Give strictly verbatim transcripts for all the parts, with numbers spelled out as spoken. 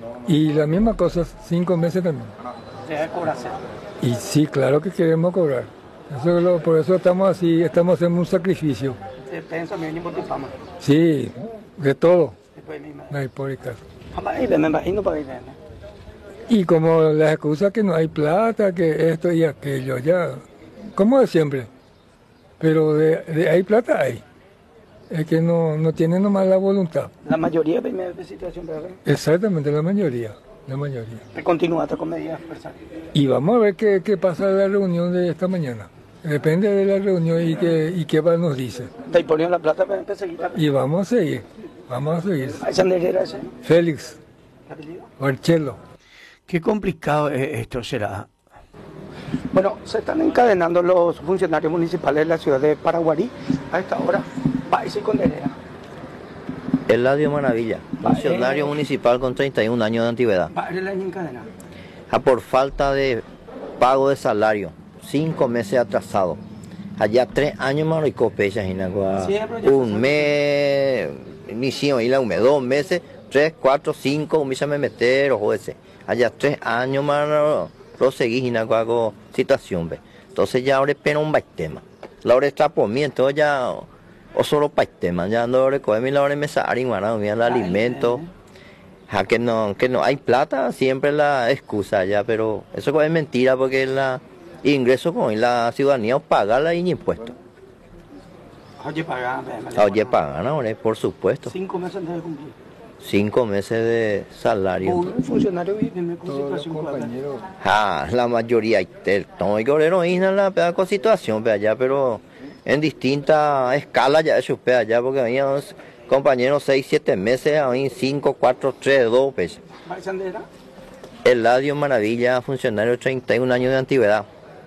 Y la misma cosa, cinco meses también. Debe cobrarse. Y sí, claro que queremos cobrar. Eso es lo- por eso estamos así, estamos haciendo un sacrificio. Penso mínimo de fama. Sí, de todo. Después mismo. No hay por el caso. Jamás y me imagino para ir. Y como las excusas que no hay plata, que esto y aquello, ya, como de siempre. Pero de, de hay plata hay. Es que no, no tienen nomás la voluntad. La mayoría de mi situación, ¿verdad? Exactamente, la mayoría. La mayoría. Te continúa hasta con medidas personales. Y vamos a ver qué, qué pasa de la reunión de esta mañana. Depende de la reunión y qué, y qué va nos dice. Te ponían la plata para empezar a seguir. Y vamos a seguir. Vamos a seguir. ¿Esa era ese? Félix. ¿El apellido? Marcelo. Qué complicado esto será. Bueno, se están encadenando los funcionarios municipales de la ciudad de Paraguarí a esta hora. País y Condenera. Eladio Maravilla, funcionario municipal con treinta y un años de antigüedad. Padre el año encadenado. A por falta de pago de salario, cinco meses atrasado. Allá tres años más rico pecha, un mes, inicio y la humedad, dos meses, tres, cuatro, cinco, un mes me meter, ojo ese. Allá tres años más lo seguí con situación, ve. Entonces ya ahora espera un baitema. La hora está por mí, entonces ya o solo paitema, ya no recoge mi la hora me sale, mira el alimento. Ja, que no, que no hay plata, siempre la excusa ya, pero eso es mentira porque la ingreso con la ciudadanía paga la impuestos. Oye, pagan. Oye, pagan ahora, por supuesto. Cinco meses antes de cumplir. Cinco meses de salario. Un funcionario vive con situación compañeros. Ah, la mayoría, no hay que no hay la peda con situación, pe allá, pero en distinta escala ya eso, pe allá, porque había compañeros seis, siete meses, ahí cinco, cuatro, tres, dos, pues. Eladio Maravilla, funcionario, treinta y un años de antigüedad.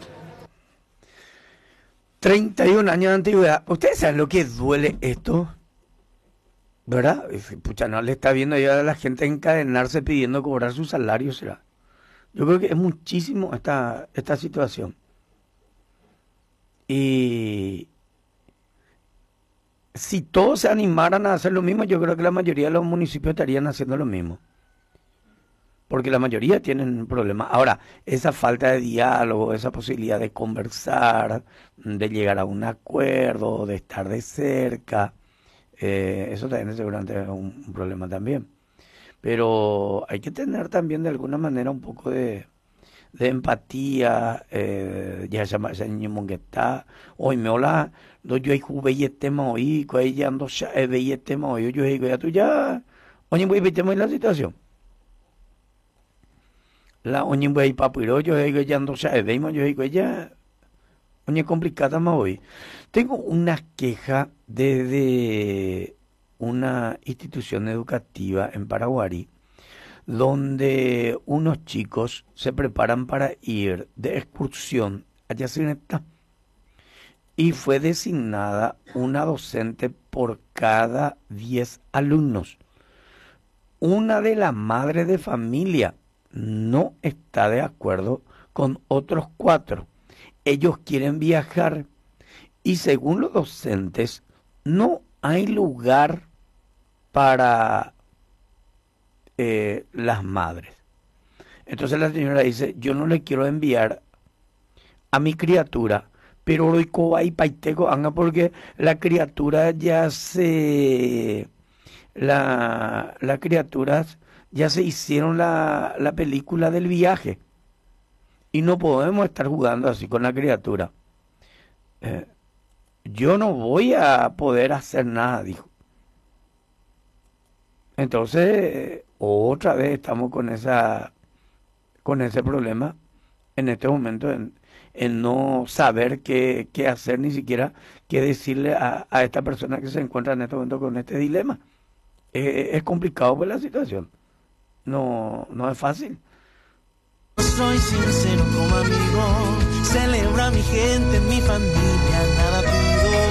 treinta y un años de antigüedad. ¿Ustedes saben lo que duele esto? ¿Verdad? Pucha, no le está viendo ya a la gente encadenarse pidiendo cobrar su salario, será. Yo creo que es muchísimo esta, esta situación. Y si todos se animaran a hacer lo mismo, yo creo que la mayoría de los municipios estarían haciendo lo mismo. Porque la mayoría tienen problemas. Ahora, esa falta de diálogo, esa posibilidad de conversar, de llegar a un acuerdo, de estar de cerca, eh, eso también seguramente es un, un problema también. Pero hay que tener también de alguna manera un poco de, de empatía, eh, ya se llama ese niño mongueta, hoy me hola, yo hay juve tema hoy, que ella ando ya veía tema hoy, yo digo ya tú ya, oye voy a tema la situación. La oñe voy papiro, yo digo ya ando ya veimos, yo digo ya, oye complicada más hoy. Tengo una queja desde una institución educativa en Paraguarí, donde unos chicos se preparan para ir de excursión a Yacineta y fue designada una docente por cada diez alumnos. Una de las madres de familia no está de acuerdo con otros cuatro. Ellos quieren viajar y según los docentes no hay lugar para eh, las madres. Entonces la señora dice, yo no le quiero enviar a mi criatura, pero hoy coba y paiteco anga porque la criatura ya se la las criaturas ya se hicieron la, la película del viaje y no podemos estar jugando así con la criatura. Eh, yo no voy a poder hacer nada, dijo. Entonces, otra vez estamos con esa con ese problema en este momento, en, en no saber qué, qué hacer, ni siquiera qué decirle a, a esta persona que se encuentra en este momento con este dilema. Eh, es complicado por la situación. No, no es fácil. Soy sincero como amigo, celebra a mi gente, mi familia, nada pido.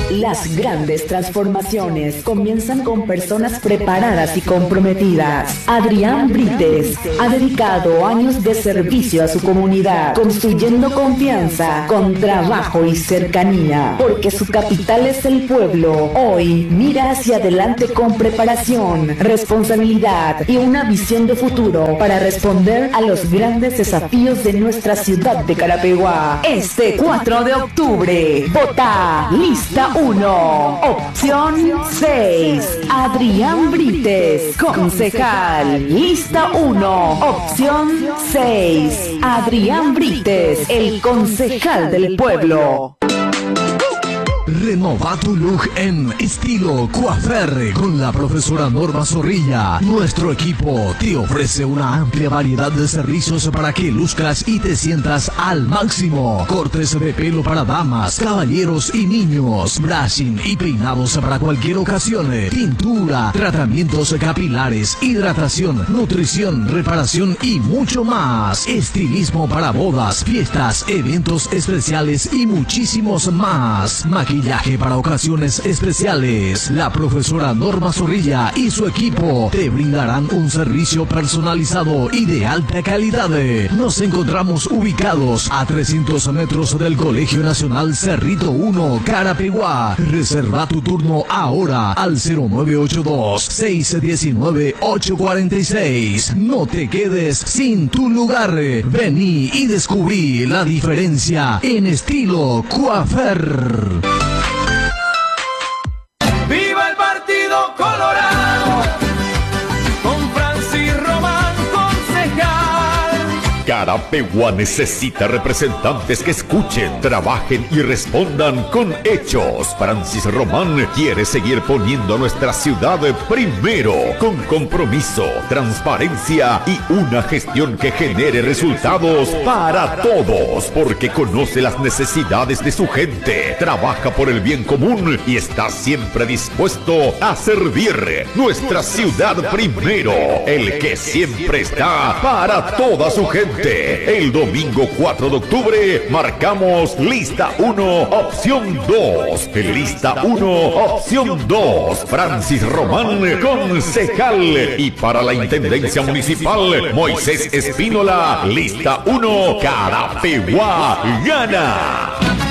Las grandes transformaciones comienzan con personas preparadas y comprometidas. Adrián Brites ha dedicado años de servicio a su comunidad, construyendo confianza con trabajo y cercanía, porque su capital es el pueblo. Hoy mira hacia adelante con preparación, responsabilidad y una visión de futuro para responder a los grandes desafíos de nuestra ciudad de Carapeguá. Este cuatro de octubre, vota lista uno, opción seis, Adrián Brites, concejal. Lista uno, opción seis, Adrián Brites, el concejal del pueblo. Renova tu look en estilo coafer con la profesora Norma Zorrilla. Nuestro equipo te ofrece una amplia variedad de servicios para que luzcas y te sientas al máximo. Cortes de pelo para damas, caballeros y niños, brushing y peinados para cualquier ocasión, pintura, tratamientos capilares, hidratación, nutrición, reparación y mucho más. Estilismo para bodas, fiestas, eventos especiales y muchísimos más. Maquillaje para ocasiones especiales. La profesora Norma Zorrilla y su equipo te brindarán un servicio personalizado y de alta calidad. Nos encontramos ubicados a trescientos metros del Colegio Nacional Cerrito uno, Carapeguá. Reserva tu turno ahora al cero nueve ocho dos, seis uno nueve, ocho cuatro seis. No te quedes sin tu lugar. Vení y descubrí la diferencia en estilo coafer. ¡Viva el Partido Colorado! Con Francis Román, concejal. Carapeguá necesita representantes que escuchen, trabajen y respondan con hechos. Francis Román quiere seguir poniendo a nuestra ciudad primero, con compromiso, transparencia y una gestión que genere resultados para todos, porque conoce las necesidades de su gente, trabaja por el bien común y está siempre dispuesto a servir. Nuestra ciudad primero, el que siempre está para toda su gente. El domingo cuatro de octubre marcamos lista uno, opción dos. Lista uno, opción dos. Francis Román, concejal. Y para la Intendencia Municipal, Moisés Espínola, lista uno, Carapeguá gana.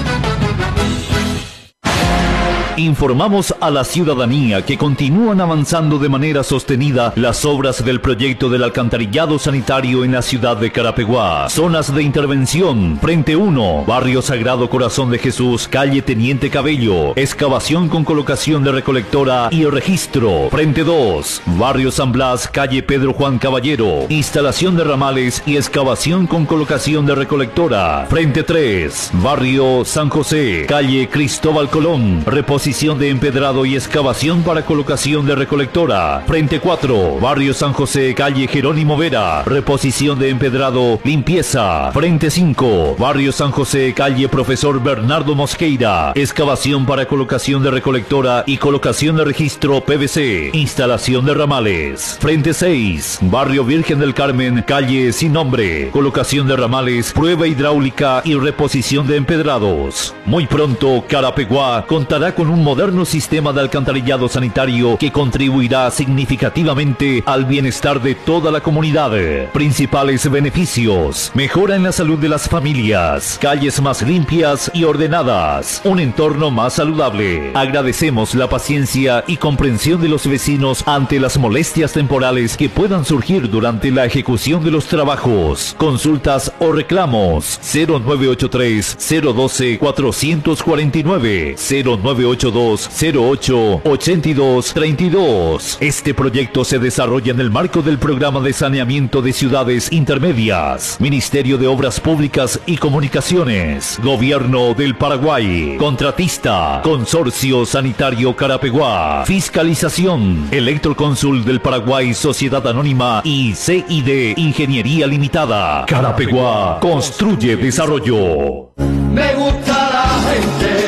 Informamos a la ciudadanía que continúan avanzando de manera sostenida las obras del proyecto del alcantarillado sanitario en la ciudad de Carapeguá. Zonas de intervención: Frente uno, Barrio Sagrado Corazón de Jesús, calle Teniente Cabello, excavación con colocación de recolectora y registro. Frente dos, Barrio San Blas, calle Pedro Juan Caballero, instalación de ramales y excavación con colocación de recolectora. Frente tres, Barrio San José, calle Cristóbal Colón, reposición de empedrado y excavación para colocación de recolectora. Frente cuatro, Barrio San José, calle Jerónimo Vera, reposición de empedrado, limpieza. Frente cinco, Barrio San José, calle Profesor Bernardo Mosqueira, excavación para colocación de recolectora y colocación de registro P V C, instalación de ramales. Frente seis, Barrio Virgen del Carmen, calle Sin Nombre, colocación de ramales, prueba hidráulica y reposición de empedrados. Muy pronto, Carapeguá contará con un un moderno sistema de alcantarillado sanitario que contribuirá significativamente al bienestar de toda la comunidad. Principales beneficios: mejora en la salud de las familias, calles más limpias y ordenadas, un entorno más saludable. Agradecemos la paciencia y comprensión de los vecinos ante las molestias temporales que puedan surgir durante la ejecución de los trabajos. Consultas o reclamos: cero nueve ocho tres, cero uno dos, cuatro cuatro nueve, cero nueve ocho dos, cero ocho, ocho dos tres dos. Este proyecto se desarrolla en el marco del Programa de Saneamiento de Ciudades Intermedias, Ministerio de Obras Públicas y Comunicaciones, Gobierno del Paraguay. Contratista: Consorcio Sanitario Carapeguá. Fiscalización: Electroconsul del Paraguay, Sociedad Anónima y C I D Ingeniería Limitada. Carapeguá construye desarrollo. Me gusta la gente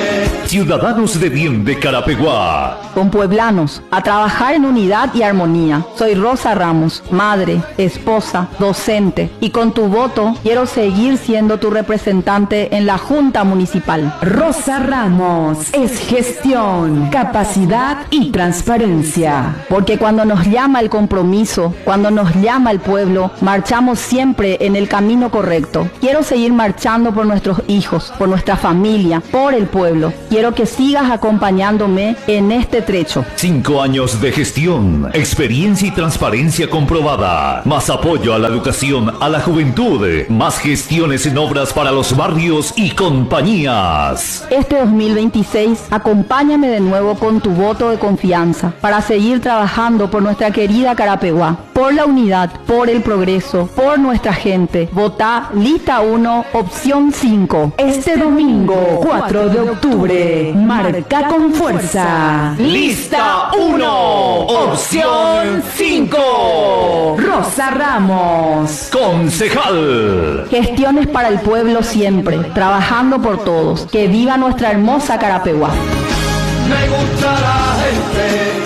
Ciudadanos de Bien de Carapeguá. Con pueblanos, a trabajar en unidad y armonía. Soy Rosa Ramos, madre, esposa, docente, y con tu voto quiero seguir siendo tu representante en la Junta Municipal. Rosa Ramos es gestión, capacidad y transparencia. Porque cuando nos llama el compromiso, cuando nos llama el pueblo, marchamos siempre en el camino correcto. Quiero seguir marchando por nuestros hijos, por nuestra familia, por el pueblo. Quiero que sigas acompañándome en este trecho. Cinco años de gestión, experiencia y transparencia comprobada. Más apoyo a la educación, a la juventud. Más gestiones en obras para los barrios y compañías. Este dos mil veintiséis, acompáñame de nuevo con tu voto de confianza para seguir trabajando por nuestra querida Carapeguá, por la unidad, por el progreso, por nuestra gente. Votá lista uno, opción cinco. Este domingo, cuatro de octubre, marca con fuerza. Lista uno, opción cinco. Rosa Ramos, concejal. Gestiones para el pueblo siempre, trabajando por todos. Que viva nuestra hermosa Carapeguá. Me gusta la gente.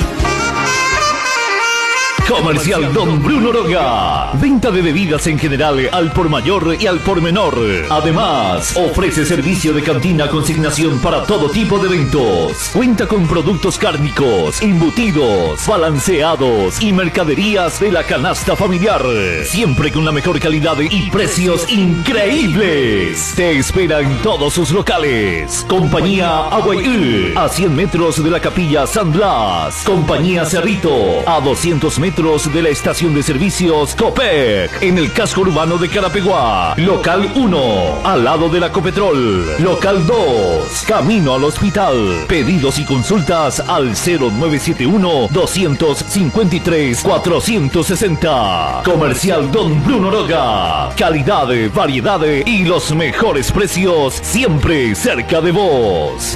Comercial Don Bruno Roga. Venta de bebidas en general al por mayor y al por menor. Además, ofrece servicio de cantina consignación para todo tipo de eventos. Cuenta con productos cárnicos, embutidos, balanceados y mercaderías de la canasta familiar. Siempre con la mejor calidad y precios increíbles. Te espera en todos sus locales. Compañía Aguayú, a cien metros de la Capilla San Blas. Compañía Cerrito, a doscientos metros de la estación de servicios Copec, en el casco urbano de Carapeguá. Local uno, al lado de la Copetrol. Local dos, camino al hospital. Pedidos y consultas al cero nueve siete uno, dos cinco tres, cuatro seis cero. Comercial Don Bruno Roga. Calidad, variedad y los mejores precios siempre cerca de vos.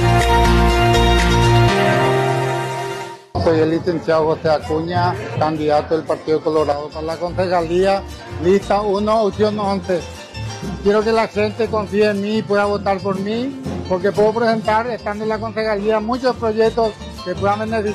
Soy el licenciado José Acuña, candidato del Partido Colorado para la concejalía, lista uno, opción once. Quiero que la gente confíe en mí y pueda votar por mí, porque puedo presentar, estando en la concejalía, muchos proyectos que puedan beneficiar